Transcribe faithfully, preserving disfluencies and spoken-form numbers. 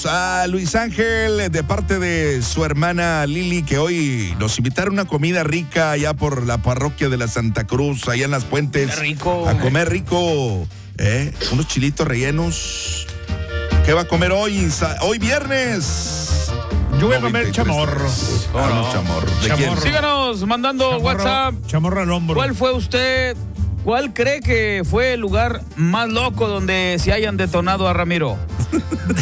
A Luis Ángel de parte de su hermana Lili, que hoy nos invitaron a una comida rica allá por la parroquia de la Santa Cruz, allá en Las Puentes. Qué rico. A comer rico, ¿eh? Unos chilitos rellenos. ¿Qué va a comer hoy? Hoy viernes. Yo voy a comer chamorro. Ah, no, chamorro. ¿De quién? Chamorro. Síganos mandando Chamorro, WhatsApp. Chamorro al hombro. ¿Cuál fue usted? ¿Cuál cree que fue el lugar más loco donde se hayan detonado a Ramiro?